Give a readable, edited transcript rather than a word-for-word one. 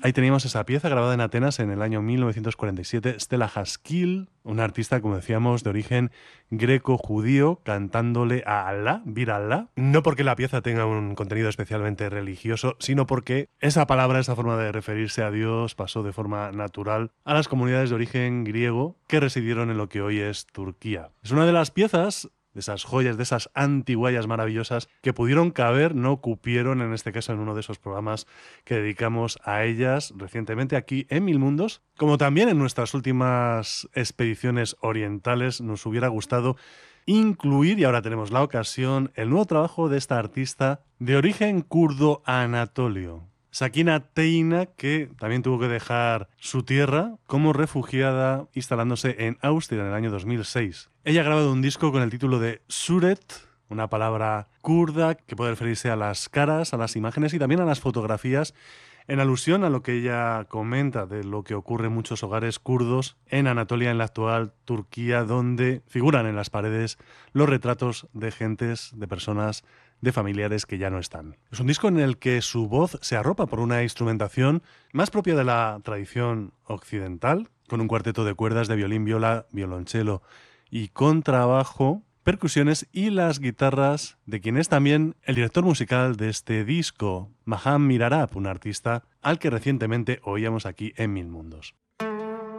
Ahí teníamos esa pieza grabada en Atenas en el año 1947, Stella Haskell, una artista, como decíamos, de origen greco-judío, cantándole a Alá, Vir Alá, no porque la pieza tenga un contenido especialmente religioso, sino porque esa palabra, esa forma de referirse a Dios, pasó de forma natural a las comunidades de origen griego que residieron en lo que hoy es Turquía. Es una de las piezas, de esas joyas, de esas antiguallas maravillosas que pudieron caber, no cupieron, en este caso en uno de esos programas que dedicamos a ellas recientemente aquí en Mil Mundos, como también en nuestras últimas expediciones orientales. Nos hubiera gustado incluir, y ahora tenemos la ocasión, el nuevo trabajo de esta artista de origen kurdo anatolio, Sakina Teina, que también tuvo que dejar su tierra como refugiada instalándose en Austria en el año 2006. Ella ha grabado un disco con el título de Suret, una palabra kurda que puede referirse a las caras, a las imágenes y también a las fotografías, en alusión a lo que ella comenta de lo que ocurre en muchos hogares kurdos en Anatolia, en la actual Turquía, donde figuran en las paredes los retratos de gentes, de personas, de familiares que ya no están. Es un disco en el que su voz se arropa por una instrumentación más propia de la tradición occidental, con un cuarteto de cuerdas de violín, viola, violonchelo y contrabajo, percusiones y las guitarras de quien es también el director musical de este disco, Mahan Mirarab, un artista al que recientemente oíamos aquí en Mil Mundos.